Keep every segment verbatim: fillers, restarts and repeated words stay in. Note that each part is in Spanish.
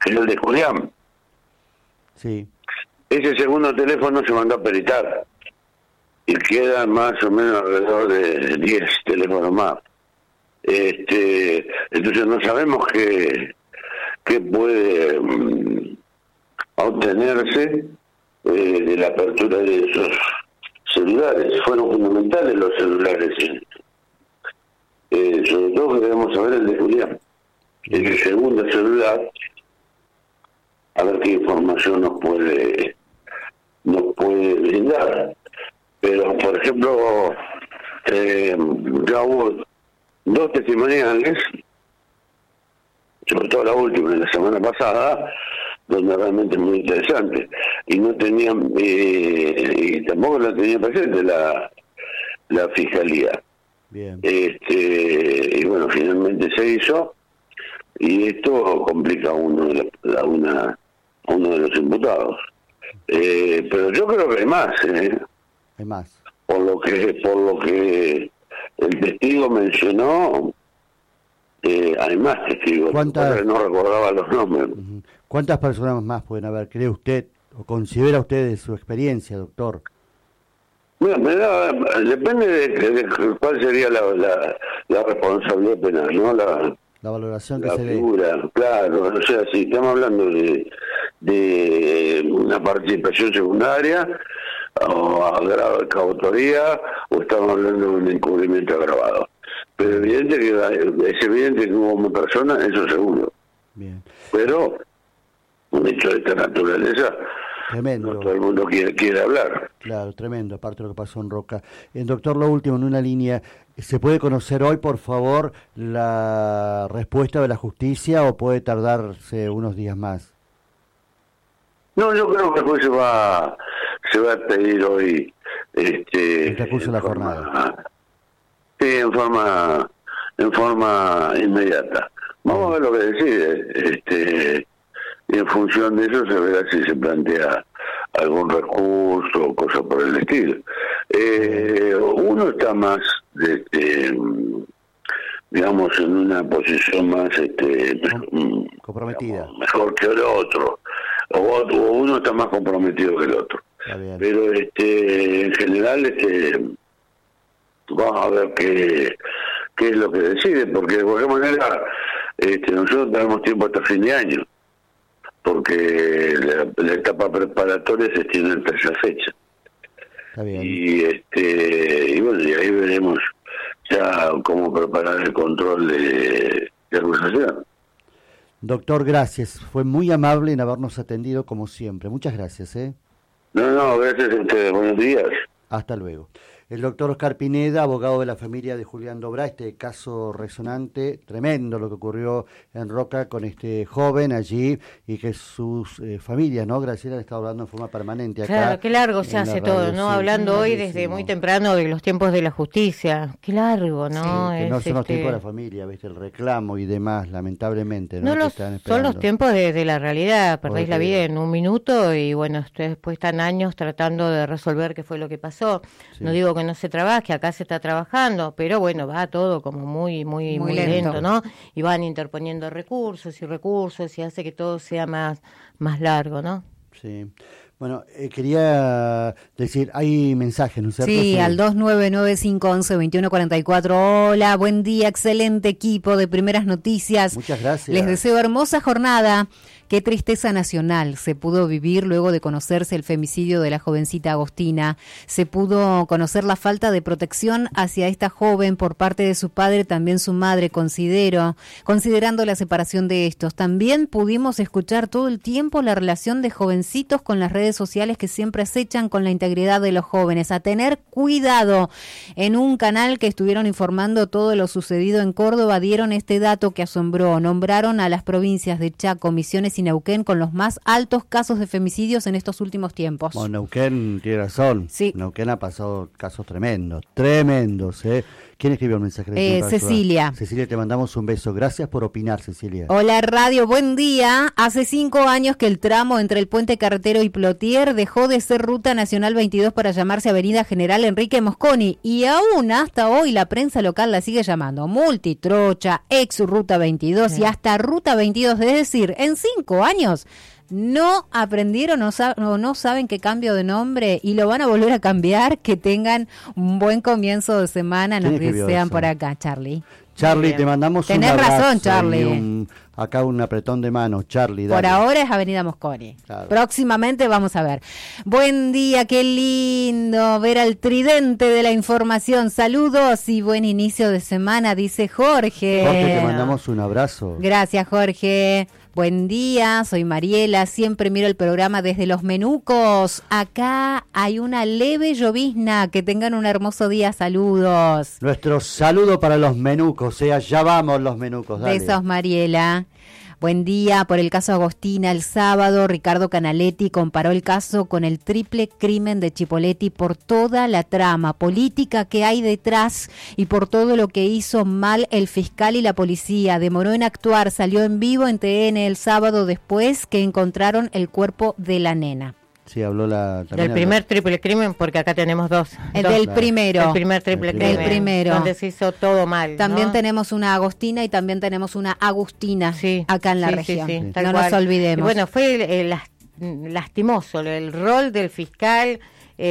que es el de Julián. Sí. Ese segundo teléfono se mandó a peritar y quedan más o menos alrededor de diez teléfonos más. Este, entonces no sabemos qué, qué puede um, obtenerse eh, de la apertura de esos celulares. Fueron fundamentales los celulares. Eh, sobre todo queremos saber el de Julián. El segundo celular, a ver qué información nos puede nos puede brindar. Pero, por ejemplo, eh, ya hubo dos testimoniales, sobre todo la última, de la semana pasada, donde realmente es muy interesante. Y no tenían, eh, y tampoco la tenía presente la, la fiscalía. Bien. Este, y bueno, finalmente se hizo, y esto complica a uno de, la, a una, a uno de los imputados. Eh, pero yo creo que hay más, ¿eh? Hay más. Por lo que, por lo que el testigo mencionó, eh, hay más testigos. ¿Cuántas? No recordaba los nombres. Uh-huh. ¿Cuántas personas más pueden haber, cree usted, o considera usted de su experiencia, doctor? Mira, me da, depende de, de, de cuál sería la, la, la responsabilidad penal, ¿no? La, la valoración que la se figura, dé. Claro, o sea, si estamos hablando de, de una participación secundaria, o agravo de coautoría, o estamos hablando de un encubrimiento agravado. Pero evidente que es evidente que hubo una persona, eso seguro. Bien. Pero un hecho de esta naturaleza, tremendo. No todo el mundo quiere, quiere hablar. Claro, tremendo, aparte de lo que pasó en Roca. El doctor, lo último, en una línea, ¿se puede conocer hoy, por favor, la respuesta de la justicia o puede tardarse unos días más? No, yo creo que el juez se va, se va a pedir hoy... Este, el recurso de la forma, jornada. Sí, en forma, en forma inmediata. Vamos a ver lo que decide. Este, y en función de eso se verá si se plantea algún recurso o cosa por el estilo. Eh, uno está más, este, digamos, en una posición más este, comprometida, digamos, mejor que el otro. O, otro, o uno está más comprometido que el otro. Pero este, en general, este, vamos a ver qué, qué es lo que decide, porque de cualquier manera este, nosotros tenemos tiempo hasta fin de año, porque la, la etapa preparatoria se extiende hasta esa fecha. Está bien. Y este y bueno, y ahí veremos ya cómo preparar el control de, de acusación. Doctor, gracias. Fue muy amable en habernos atendido como siempre. Muchas gracias, ¿eh? No, no, gracias a ustedes. Buenos días. Hasta luego. El doctor Oscar Pineda, abogado de la familia de Julián Dobrá, este caso resonante, tremendo lo que ocurrió en Roca con este joven allí y que sus eh, familias, ¿no? Graciela ha estado hablando en forma permanente acá. Claro, qué largo se hace todo, ¿no? Sí, hablando hoy desde muy temprano de los tiempos de la justicia. Qué largo, ¿no? Sí, que es, no son este... los tiempos de la familia, ¿viste? El reclamo y demás, lamentablemente, ¿no? No los, son los tiempos de, de la realidad, perdéis Porque... la vida en un minuto y bueno, ustedes después están años tratando de resolver qué fue lo que pasó. Sí. No digo que no se trabaje, acá se está trabajando, pero bueno, va todo como muy, muy, muy, muy lento. lento, ¿no? Y van interponiendo recursos y recursos y hace que todo sea más, más largo, ¿no? Sí. Bueno, eh, quería decir, hay mensajes, ¿no es cierto? Sí, sí, al dos nueve nueve cinco once veintiuno cuarenta y cuatro. Hola, buen día, excelente equipo de Primeras Noticias. Muchas gracias. Les deseo hermosa jornada. Qué tristeza nacional se pudo vivir luego de conocerse el femicidio de la jovencita Agostina. Se pudo conocer la falta de protección hacia esta joven por parte de su padre, también su madre, considero, considerando la separación de estos. También pudimos escuchar todo el tiempo la relación de jovencitos con las redes sociales que siempre acechan con la integridad de los jóvenes. A tener cuidado. En un canal que estuvieron informando todo lo sucedido en Córdoba, dieron este dato que asombró. Nombraron a las provincias de Chaco, Misiones y Neuquén con los más altos casos de femicidios en estos últimos tiempos. Bueno, Neuquén tiene razón. Sí. Neuquén ha pasado casos tremendos, tremendos, ¿eh? ¿Quién escribió el mensaje? Eh, Cecilia. Cecilia, te mandamos un beso. Gracias por opinar, Cecilia. Hola radio, buen día. Hace cinco años que el tramo entre el puente Carretero y Plotier dejó de ser Ruta Nacional veintidós para llamarse Avenida General Enrique Mosconi y aún hasta hoy la prensa local la sigue llamando Multitrocha, ex Ruta veintidós sí. y hasta Ruta veintidós. Es decir, en cinco años no aprendieron o no, no, no saben qué cambio de nombre y lo van a volver a cambiar. Que tengan un buen comienzo de semana, nos desean por acá, Charlie. Charlie, te mandamos Tenés un abrazo. razón, Charlie. Y un, acá un apretón de mano, Charlie. Dale. Por ahora es Avenida Mosconi. Claro. Próximamente vamos a ver. Buen día, qué lindo ver al tridente de la información. Saludos y buen inicio de semana, dice Jorge. Jorge, te mandamos un abrazo. Gracias, Jorge. Buen día, soy Mariela, siempre miro el programa desde Los Menucos. Acá hay una leve llovizna, que tengan un hermoso día, saludos. Nuestro saludo para los Menucos, o sea, ya vamos los Menucos, dale. Besos, Mariela. Buen día, por el caso Agostina, el sábado Ricardo Canaletti comparó el caso con el triple crimen de Chipoleti por toda la trama política que hay detrás y por todo lo que hizo mal el fiscal y la policía. Demoró en actuar, salió en vivo en T N el sábado después que encontraron el cuerpo de la nena. Sí, habló la... Del primer habló. triple crimen, porque acá tenemos dos. El dos, del claro. primero. El primer triple el crimen. El primero. Donde se hizo todo mal. También ¿no? tenemos una Agostina y también tenemos una Agustina sí, acá en la sí, región. Sí, sí, no cual. nos olvidemos. Y bueno, fue el, el lastimoso el rol del fiscal.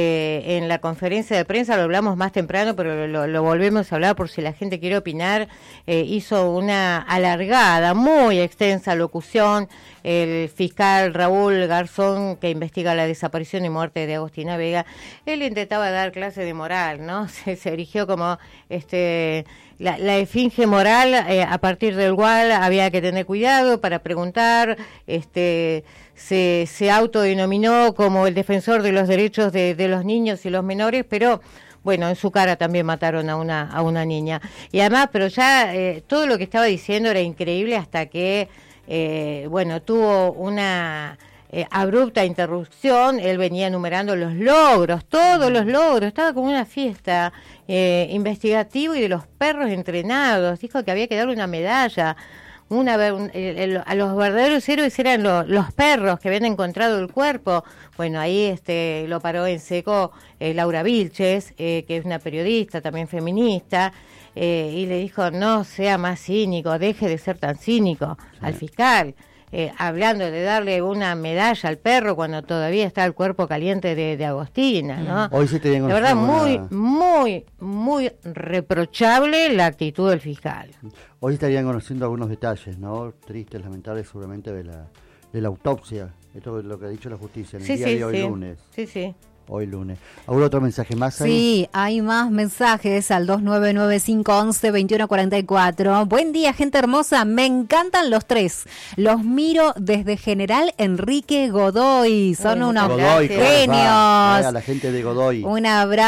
Eh, en la conferencia de prensa lo hablamos más temprano, pero lo, lo volvemos a hablar por si la gente quiere opinar. Eh, hizo una alargada, muy extensa locución el fiscal Raúl Garzón, que investiga la desaparición y muerte de Agostina Vega. Él intentaba dar clase de moral, ¿no? Se, se erigió como este la, la esfinge moral, eh, a partir del cual había que tener cuidado para preguntar. Este se, se autodenominó como el defensor de los derechos de, de los niños y los menores, pero bueno, en su cara también mataron a una a una niña. Y además, pero ya eh, todo lo que estaba diciendo era increíble hasta que, eh, bueno, tuvo una eh, abrupta interrupción. Él venía enumerando los logros, todos los logros, estaba como una fiesta eh, investigativa y de los perros entrenados. Dijo que había que darle una medalla. Una, el, el, a los verdaderos héroes eran lo, los perros que habían encontrado el cuerpo. Bueno, ahí este lo paró en seco eh, Laura Vilches, eh, que es una periodista también feminista, eh, y le dijo: no sea más cínico, deje de ser tan cínico. Sí. Al fiscal, eh, hablando de darle una medalla al perro cuando todavía está el cuerpo caliente de, de Agostina, ¿no? Hoy sí te digo, la verdad, muy, una... muy, muy reprochable la actitud del fiscal. Hoy estarían conociendo algunos detalles, ¿no? Tristes, lamentables, seguramente, de la de la autopsia. Esto es lo que ha dicho la justicia en el sí, día sí, de hoy, sí. lunes. Sí, sí. Hoy lunes. ¿Algún otro mensaje más ahí? Sí, hay más mensajes al dos nueve nueve cinco once veintiuno cuarenta y cuatro. Buen día, gente hermosa. Me encantan los tres. Los miro desde General Enrique Godoy. Son Uy, unos Godoy, genios. A la gente de Godoy. Un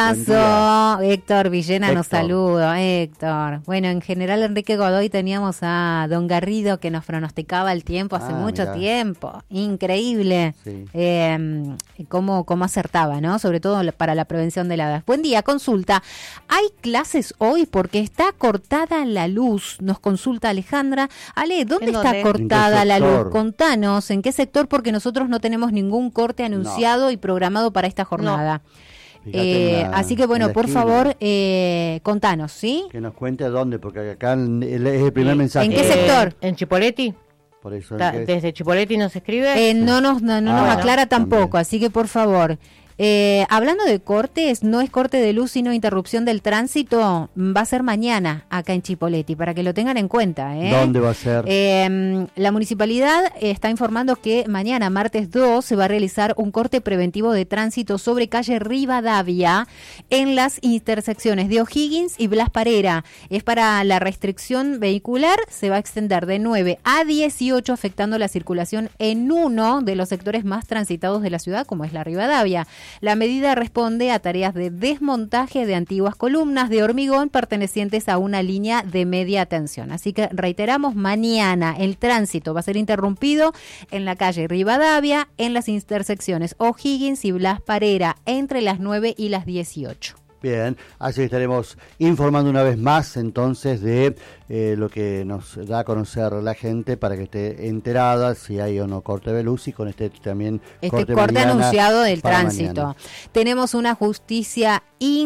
abrazo. Héctor Villena Héctor. Nos saluda. Héctor. Bueno, en General Enrique Godoy teníamos a don Garrido, que nos pronosticaba el tiempo hace ah, mucho mirá. tiempo. Increíble. Sí. Eh, cómo, cómo acertaba, ¿no? Sobre todo para la prevención de la edad. Buen día, consulta. ¿Hay clases hoy? Porque está cortada la luz. Nos consulta Alejandra. Ale, ¿dónde está dónde? cortada la luz? Contanos, ¿en qué sector? Porque nosotros no tenemos ningún corte anunciado no. y programado para esta jornada. No. Eh, la, así que bueno, por esquina. favor, eh, contanos, ¿sí? Que nos cuente dónde, porque acá es el primer mensaje. ¿En qué eh, sector? En Chipoleti. Por eso Ta, ¿Desde Chipoleti nos escribe? Eh, no nos, no, no ah, nos aclara no. tampoco, también. Así que por favor... Eh, hablando de cortes, no es corte de luz sino interrupción del tránsito, va a ser mañana acá en Chipoleti, para que lo tengan en cuenta. ¿eh? ¿Dónde va a ser? Eh, la municipalidad está informando que mañana, martes dos, se va a realizar un corte preventivo de tránsito sobre calle Rivadavia en las intersecciones de O'Higgins y Blas Parera. Es para la restricción vehicular, se va a extender de nueve a dieciocho, afectando la circulación en uno de los sectores más transitados de la ciudad, como es la Rivadavia. La medida responde a tareas de desmontaje de antiguas columnas de hormigón pertenecientes a una línea de media tensión. Así que reiteramos, mañana el tránsito va a ser interrumpido en la calle Rivadavia, en las intersecciones O'Higgins y Blas Parera, entre las nueve y las dieciocho. Bien, así que estaremos informando una vez más entonces de eh, lo que nos da a conocer la gente para que esté enterada si hay o no corte de luz y con este también este corte, corte anunciado del tránsito. Mañana. Tenemos una justicia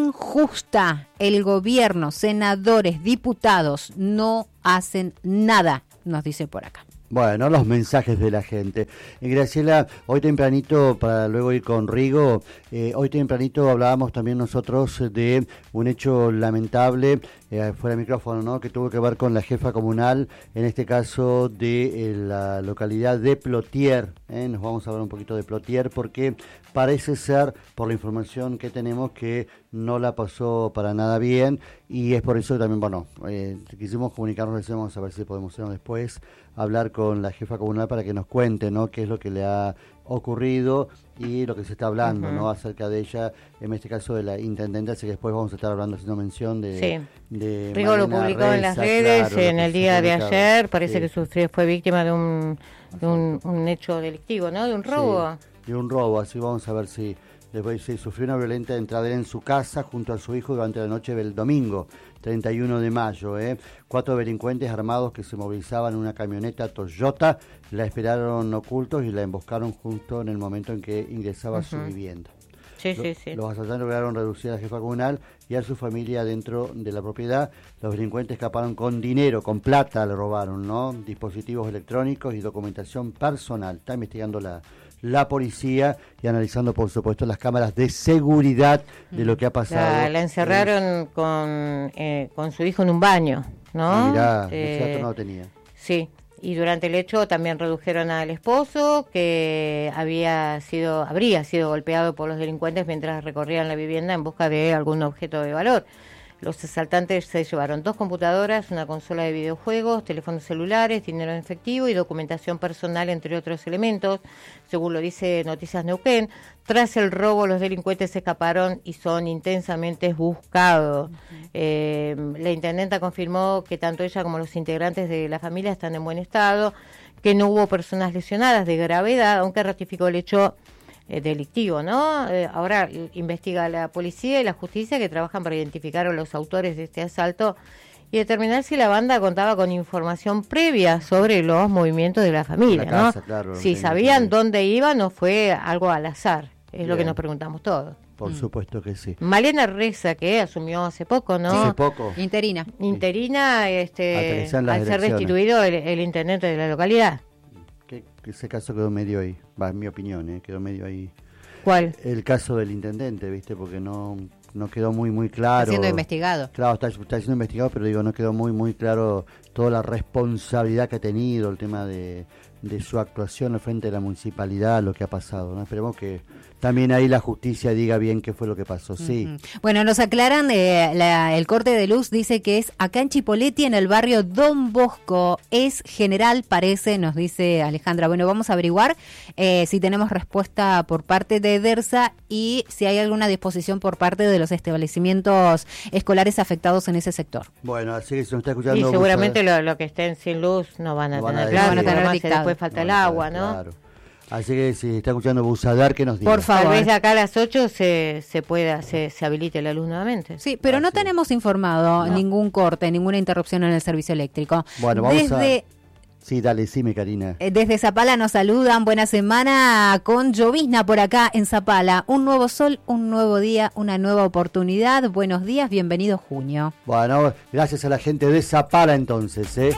injusta. El gobierno, senadores, diputados no hacen nada, nos dice por acá. Bueno, los mensajes de la gente. Eh, Graciela, hoy tempranito, para luego ir con Rigo, eh, hoy tempranito hablábamos también nosotros de un hecho lamentable, eh, fuera de micrófono, ¿no?, que tuvo que ver con la jefa comunal, en este caso de eh, la localidad de Plotier. ¿eh? Nos vamos a hablar un poquito de Plotier porque parece ser, por la información que tenemos, que no la pasó para nada bien y es por eso que también, bueno, eh, quisimos comunicarnos, vamos a ver si podemos hacerlo después, hablar con la jefa comunal para que nos cuente, ¿no?, qué es lo que le ha ocurrido y lo que se está hablando, uh-huh. ¿no?, acerca de ella, en este caso de la intendente, así que después vamos a estar hablando, haciendo mención de... Sí. de Rigo lo publicó Reza, en las redes, claro, en el día de ayer, parece sí. que sufrió, fue víctima de un, de un, un hecho delictivo, ¿no?, de un robo. Sí, de un robo, así vamos a ver si... Después se sufrió una violenta entrada en su casa junto a su hijo durante la noche del domingo, treinta y uno de mayo. ¿eh? Cuatro delincuentes armados que se movilizaban en una camioneta Toyota la esperaron ocultos y la emboscaron justo en el momento en que ingresaba uh-huh. a su vivienda. Sí, sí, sí. Los asaltantes lograron reducir a la jefa comunal y a su familia dentro de la propiedad. Los delincuentes escaparon con dinero, con plata le robaron, ¿no? Dispositivos electrónicos y documentación personal. Está investigando la... la policía y analizando, por supuesto, las cámaras de seguridad de lo que ha pasado. La, la encerraron eh, con eh, con su hijo en un baño, ¿no? Mirá, eh, ese dato no lo tenía. Sí, y durante el hecho también redujeron al esposo, que había sido habría sido golpeado por los delincuentes mientras recorrían la vivienda en busca de algún objeto de valor. Los asaltantes se llevaron dos computadoras, una consola de videojuegos, teléfonos celulares, dinero en efectivo y documentación personal, entre otros elementos. Según lo dice Noticias Neuquén, tras el robo los delincuentes escaparon y son intensamente buscados. Uh-huh. Eh, la intendenta confirmó que tanto ella como los integrantes de la familia están en buen estado, que no hubo personas lesionadas de gravedad, aunque ratificó el hecho Eh, delictivo, ¿no? Eh, ahora investiga la policía y la justicia que trabajan para identificar a los autores de este asalto y determinar si la banda contaba con información previa sobre los movimientos de la familia, la casa, ¿no? Claro, si sabían dónde iban o fue algo al azar, es Bien. Lo que nos preguntamos todos. Por mm. supuesto que sí. Malena Reza, que asumió hace poco, ¿no? Sí, hace poco. Interina. Interina, este, al ser destituido el, el intendente de la localidad. Que, que ese caso quedó medio ahí, va, en mi opinión, ¿eh? quedó medio ahí. ¿Cuál? El caso del intendente, ¿viste? Porque no no quedó muy muy claro. Está siendo investigado. Claro, está, está siendo investigado, pero digo, no quedó muy muy claro toda la responsabilidad que ha tenido, el tema de, de su actuación al frente de la municipalidad, lo que ha pasado, ¿no? Esperemos que también ahí la justicia diga bien qué fue lo que pasó, sí. Uh-huh. Bueno, nos aclaran, eh, la, el corte de luz dice que es acá en Chipoleti, en el barrio Don Bosco, es general, parece, nos dice Alejandra. Bueno, vamos a averiguar eh, si tenemos respuesta por parte de EDERSA y si hay alguna disposición por parte de los establecimientos escolares afectados en ese sector. Bueno, así que se nos está escuchando. Y seguramente lo, lo que estén sin luz no van a no tener, van a claro, no van a tener dictado. Después falta no el agua, ¿no? Claro. Así que si está escuchando Busadar, que nos diga. Por favor. Tal vez de acá a las ocho se, se pueda, se, se habilite la luz nuevamente. Sí, pero ah, no sí. tenemos informado no. ningún corte, ninguna interrupción en el servicio eléctrico. Bueno, vamos Desde... a... Sí, dale, sí, mi Karina. Desde Zapala nos saludan, buena semana con llovizna por acá en Zapala. Un nuevo sol, un nuevo día, una nueva oportunidad. Buenos días, bienvenido junio. Bueno, gracias a la gente de Zapala entonces, ¿eh?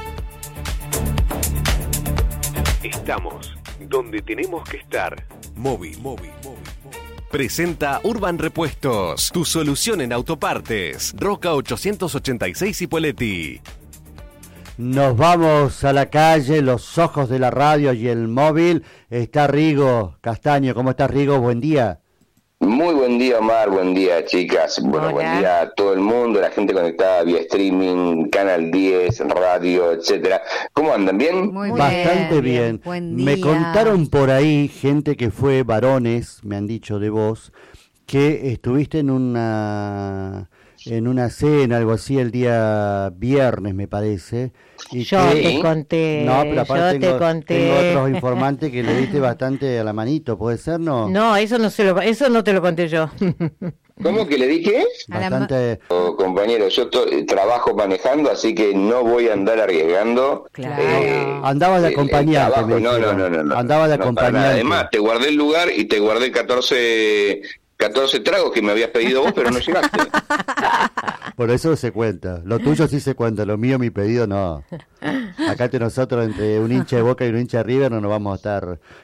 Estamos donde tenemos que estar. Móvil, móvil, móvil. Presenta Urban Repuestos, tu solución en autopartes. Roca ochocientos ochenta y seis Cipolletti. Nos vamos a la calle, los ojos de la radio y el móvil. Está Rigo Castaño. ¿Cómo estás, Rigo? Buen día. Muy buen día, Omar. Buen día, chicas. Bueno, Hola. Buen día a todo el mundo, la gente conectada vía streaming, Canal diez, radio, etcétera. ¿Cómo andan? ¿Bien? Muy bien. Bastante bien. Buen día. Me contaron por ahí, gente que fue varones, me han dicho de vos, que estuviste en una en una cena, algo así, el día viernes, me parece. Y yo que, te conté, no, pero aparte yo tengo, te conté. tengo otros informantes que le diste bastante a la manito, ¿puede ser, no? No, eso no se lo, eso no te lo conté yo. ¿Cómo que le dije? Bastante... Oh, compañero, yo to- trabajo manejando, así que no voy a andar arriesgando. Claro. eh, Andaba de el- el acompañante, trabajo. me No, no, dijeron. no, no, no. Andaba de No, para acompañante. nada. Además, te guardé el lugar y te guardé catorce, catorce tragos que me habías pedido vos, pero no llegaste. Por eso se cuenta. Lo tuyo sí se cuenta, lo mío, mi pedido, no. Acá entre nosotros, entre un hincha de Boca y un hincha de River, no nos vamos a estar